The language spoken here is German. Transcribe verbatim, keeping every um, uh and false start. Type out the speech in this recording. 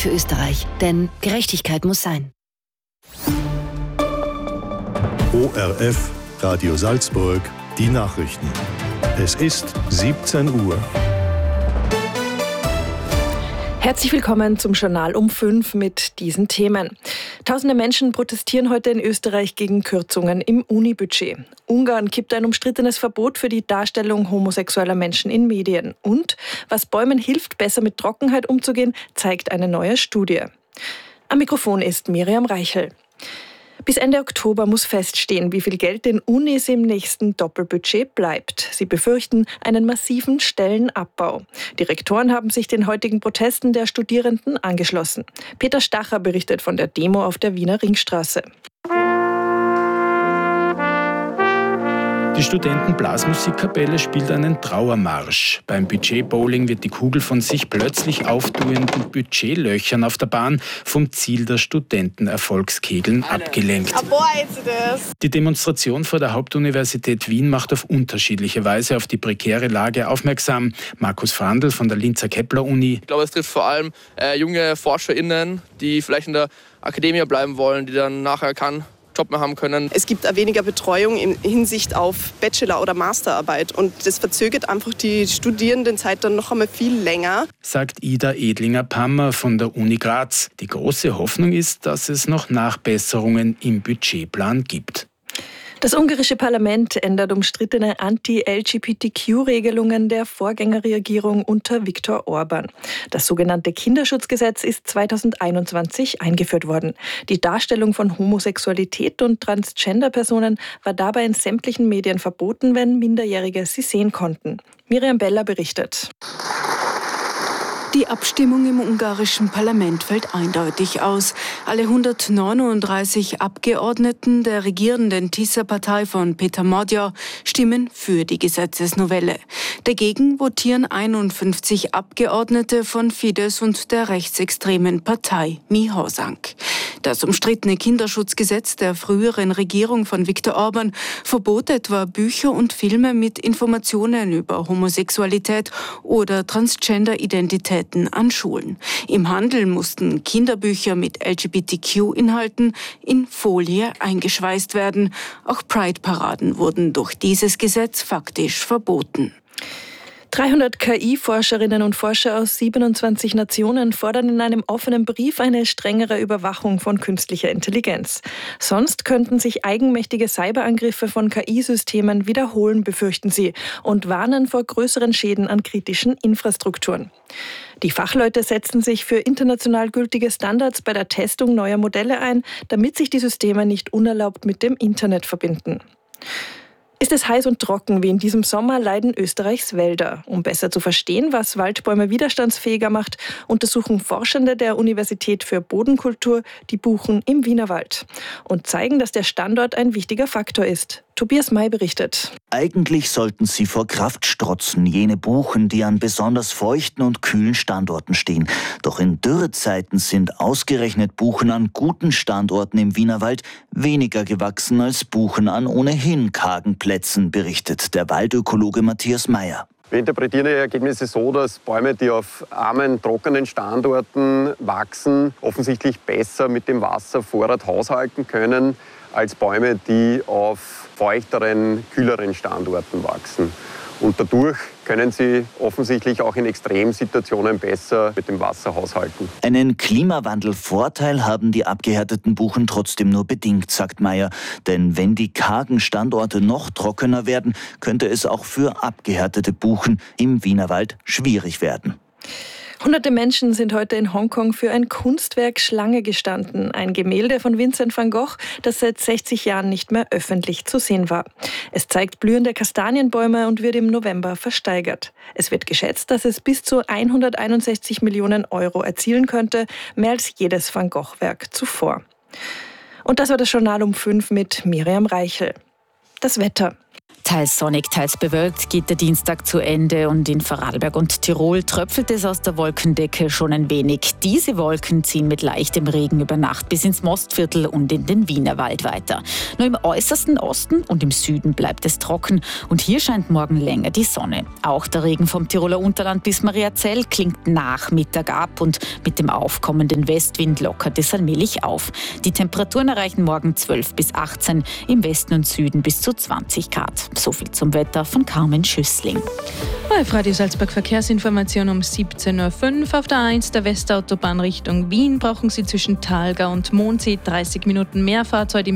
für Österreich, denn Gerechtigkeit muss sein. O R F, Radio Salzburg, die Nachrichten. Es ist siebzehn Uhr. Herzlich willkommen zum Journal um fünf mit diesen Themen. Tausende Menschen protestieren heute in Österreich gegen Kürzungen im Uni-Budget. Ungarn kippt ein umstrittenes Verbot für die Darstellung homosexueller Menschen in Medien. Und was Bäumen hilft, besser mit Trockenheit umzugehen, zeigt eine neue Studie. Am Mikrofon ist Miriam Reichel. Bis Ende Oktober muss feststehen, wie viel Geld den Unis im nächsten Doppelbudget bleibt. Sie befürchten einen massiven Stellenabbau. Die Rektoren haben sich den heutigen Protesten der Studierenden angeschlossen. Peter Stacher berichtet von der Demo auf der Wiener Ringstraße. Die Studentenblasmusikkapelle spielt einen Trauermarsch. Beim Budget-Bowling wird die Kugel von sich plötzlich auftuenden Budgetlöchern auf der Bahn vom Ziel der Studentenerfolgskegeln abgelenkt. Die Demonstration vor der Hauptuniversität Wien macht auf unterschiedliche Weise auf die prekäre Lage aufmerksam. Markus Frandl von der Linzer Kepler-Uni. Ich glaube, es trifft vor allem äh, junge ForscherInnen, die vielleicht in der Akademie bleiben wollen, die dann nachher keinen Job mehr haben können. Es gibt auch weniger Betreuung in Hinsicht auf Bachelor- oder Masterarbeit und das verzögert einfach die Studierendenzeit dann noch einmal viel länger. Sagt Ida Edlinger-Pammer von der Uni Graz. Die große Hoffnung ist, dass es noch Nachbesserungen im Budgetplan gibt. Das ungarische Parlament ändert umstrittene Anti-L G B T Q-Regelungen der Vorgängerregierung unter Viktor Orban. Das sogenannte Kinderschutzgesetz ist zweitausendeinundzwanzig eingeführt worden. Die Darstellung von Homosexualität und Transgender-Personen war dabei in sämtlichen Medien verboten, wenn Minderjährige sie sehen konnten. Miriam Beller berichtet. Die Abstimmung im ungarischen Parlament fällt eindeutig aus. Alle hundertneununddreißig Abgeordneten der regierenden Tisza-Partei von Peter Magyar stimmen für die Gesetzesnovelle. Dagegen votieren einundfünfzig Abgeordnete von Fidesz und der rechtsextremen Partei Mihosank. Das umstrittene Kinderschutzgesetz der früheren Regierung von Viktor Orban verbot etwa Bücher und Filme mit Informationen über Homosexualität oder Transgender-Identität an Schulen. Im Handel mussten Kinderbücher mit L G B T Q-Inhalten in Folie eingeschweißt werden. Auch Pride-Paraden wurden durch dieses Gesetz faktisch verboten. dreihundert K I-Forscherinnen und Forscher aus siebenundzwanzig Nationen fordern in einem offenen Brief eine strengere Überwachung von künstlicher Intelligenz. Sonst könnten sich eigenmächtige Cyberangriffe von K I-Systemen wiederholen, befürchten sie, und warnen vor größeren Schäden an kritischen Infrastrukturen. Die Fachleute setzen sich für international gültige Standards bei der Testung neuer Modelle ein, damit sich die Systeme nicht unerlaubt mit dem Internet verbinden. Ist es heiß und trocken wie in diesem Sommer, leiden Österreichs Wälder. Um besser zu verstehen, was Waldbäume widerstandsfähiger macht, untersuchen Forschende der Universität für Bodenkultur die Buchen im Wienerwald und zeigen, dass der Standort ein wichtiger Faktor ist. Tobias May berichtet. Eigentlich sollten sie vor Kraft strotzen, jene Buchen, die an besonders feuchten und kühlen Standorten stehen. Doch in Dürrezeiten sind ausgerechnet Buchen an guten Standorten im Wienerwald weniger gewachsen als Buchen an ohnehin kargen Plätzen, berichtet der Waldökologe Matthias Meyer. Wir interpretieren die Ergebnisse so, dass Bäume, die auf armen, trockenen Standorten wachsen, offensichtlich besser mit dem Wasservorrat haushalten können, als Bäume, die auf feuchteren, kühleren Standorten wachsen. Und dadurch können sie offensichtlich auch in Extremsituationen besser mit dem Wasser haushalten. Einen Klimawandelvorteil haben die abgehärteten Buchen trotzdem nur bedingt, sagt Meyer. Denn wenn die kargen Standorte noch trockener werden, könnte es auch für abgehärtete Buchen im Wienerwald schwierig werden. Hunderte Menschen sind heute in Hongkong für ein Kunstwerk Schlange gestanden. Ein Gemälde von Vincent van Gogh, das seit sechzig Jahren nicht mehr öffentlich zu sehen war. Es zeigt blühende Kastanienbäume und wird im November versteigert. Es wird geschätzt, dass es bis zu hunderteinundsechzig Millionen Euro erzielen könnte, mehr als jedes Van Gogh-Werk zuvor. Und das war das Journal um fünf mit Miriam Reichel. Das Wetter. Teils sonnig, teils bewölkt geht der Dienstag zu Ende und in Vorarlberg und Tirol tröpfelt es aus der Wolkendecke schon ein wenig. Diese Wolken ziehen mit leichtem Regen über Nacht bis ins Mostviertel und in den Wienerwald weiter. Nur im äußersten Osten und im Süden bleibt es trocken und hier scheint morgen länger die Sonne. Auch der Regen vom Tiroler Unterland bis Mariazell klingt nach Mittag ab und mit dem aufkommenden Westwind lockert es allmählich auf. Die Temperaturen erreichen morgen zwölf bis achtzehn, im Westen und Süden bis zu zwanzig Grad. So viel zum Wetter von Carmen Schüssling. Bei Radio Salzburg Verkehrsinformation um siebzehn Uhr fünf auf der A eins der Westautobahn Richtung Wien brauchen Sie zwischen Thalgau und Mondsee dreißig Minuten mehr Fahrzeit.